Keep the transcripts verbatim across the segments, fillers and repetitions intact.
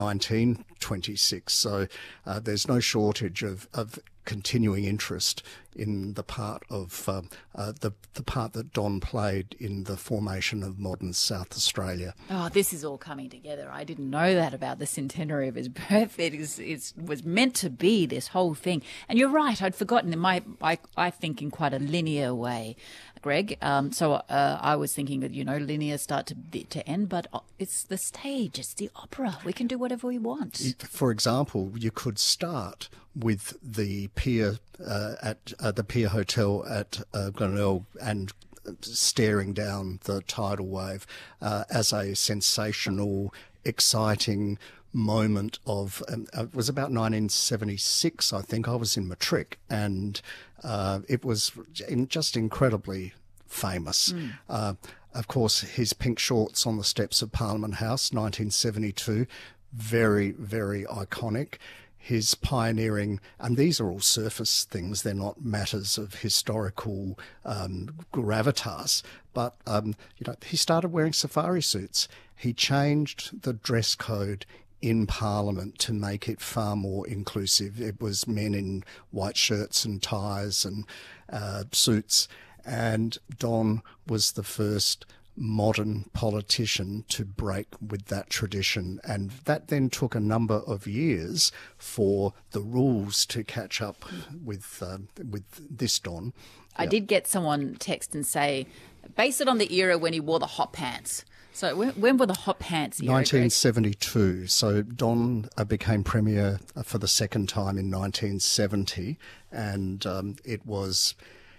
nineteen twenty-six. So uh, there's no shortage of, of continuing interest in the part of um, uh, the the part that Don played in the formation of modern South Australia. Oh, this is all coming together. I didn't know that about the centenary of his birth. It is, it was meant to be this whole thing. And you're right, I'd forgotten. In my, I, I think in quite a linear way, Greg. Um, so uh, I was thinking that, you know, linear start to to end, but it's the stage, it's the opera. We can do whatever we want. For example, you could start with the pier uh, at uh, the Pier Hotel at uh, Glenelg and staring down the tidal wave uh, as a sensational, exciting moment of, um, it was about nineteen seventy-six, I think. I was in matric, and uh, it was in, just incredibly famous. Mm. Uh, of course, his pink shorts on the steps of Parliament House, nineteen seventy-two, very, very iconic. His pioneering, and these are all surface things, they're not matters of historical um, gravitas, but um, you know, he started wearing safari suits. He changed the dress code in Parliament to make it far more inclusive. It was men in white shirts and ties and uh, suits, and Don was the first modern politician to break with that tradition, and that then took a number of years for the rules to catch up with uh, with this Don. I yep. did get someone text and say, base it on the era when he wore the hot pants. So when, when were the hot pants era? nineteen seventy-two. Greg? So Don uh, became Premier for the second time in nineteen seventy, and um, it was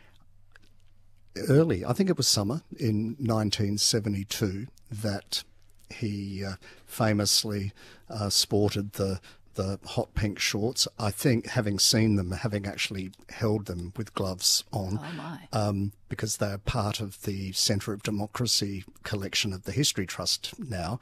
early, I think it was summer in nineteen seventy-two, that he uh, famously uh, sported the the hot pink shorts. I think, having seen them, having actually held them with gloves on, oh my. Um, because they're part of the Centre of Democracy collection of the History Trust now,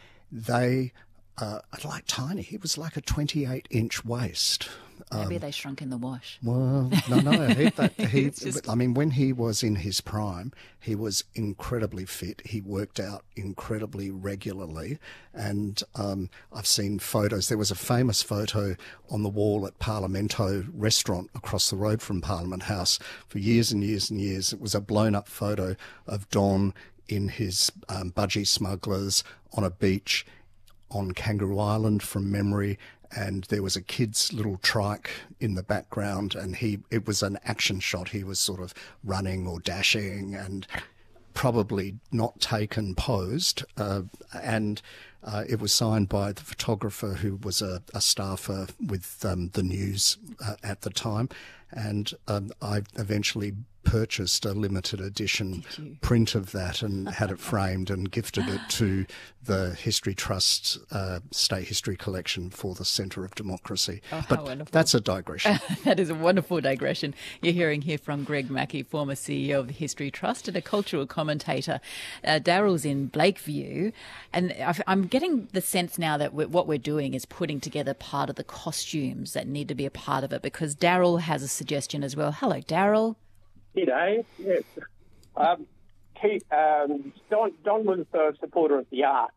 they uh, are like tiny. It was like a twenty-eight inch waist. Maybe Um, they shrunk in the wash. Well, no, no. He, that, he, just... I mean, when he was in his prime, he was incredibly fit. He worked out incredibly regularly. And um, I've seen photos. There was a famous photo on the wall at Parlamento restaurant across the road from Parliament House for years and years and years. It was a blown-up photo of Don in his um, budgie smugglers on a beach on Kangaroo Island from memory, and there was a kid's little trike in the background, and he it was an action shot. He was sort of running or dashing and probably not taken posed, uh, and uh, it was signed by the photographer who was a, a staffer with um, the news uh, at the time, and um, I eventually purchased a limited edition print of that and had it framed and gifted it to the History Trust uh, State History Collection for the Centre of Democracy. Oh, but wonderful. That's a digression. That is a wonderful digression. You're hearing here from Greg Mackey, former C E O of the History Trust and a cultural commentator. Uh, Daryl's in Blakeview, and I'm getting the sense now that we're, what we're doing is putting together part of the costumes that need to be a part of it, because Daryl has a suggestion as well. Hello, Daryl. G'day. Yes. Um, Keith, um, Don, Don was a supporter of the arts,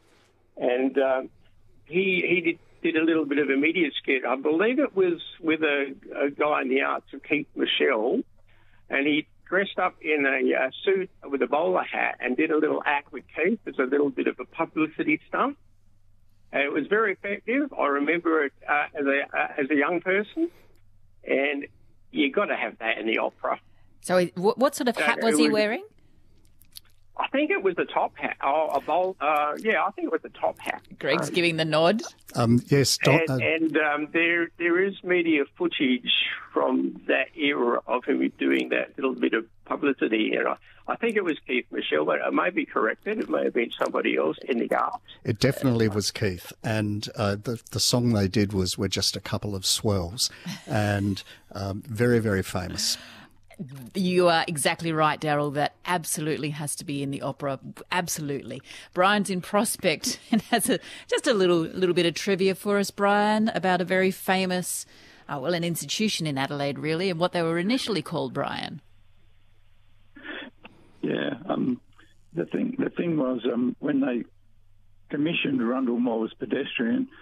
and um, he he did, did a little bit of a media skit. I believe it was with a, a guy in the arts of Keith Michelle, and he dressed up in a uh, suit with a bowler hat and did a little act with Keith. There's a little bit of a publicity stunt. And it was very effective. I remember it uh, as a uh, as a young person, and you got to have that in the opera. So what sort of hat was he wearing? I think it was the top hat. Oh, a bowl. Uh, yeah, I think it was the top hat. Greg's um, giving the nod. Um, yes, Don, and, uh, and um, there there is media footage from that era of him doing that little bit of publicity. And I, I think it was Keith Michelle, but I may be corrected. It may have been somebody else in the arts. It definitely was Keith, and uh, the the song they did was "We're Just a Couple of Swells," and um, very very famous. You are exactly right, Daryl. That absolutely has to be in the opera. Absolutely. Brian's in Prospect and has a, just a little little bit of trivia for us, Brian, about a very famous, oh, well, an institution in Adelaide, really, and what they were initially called, Brian. Yeah, um, the thing the thing was um, when they commissioned Rundle Moors Pedestrian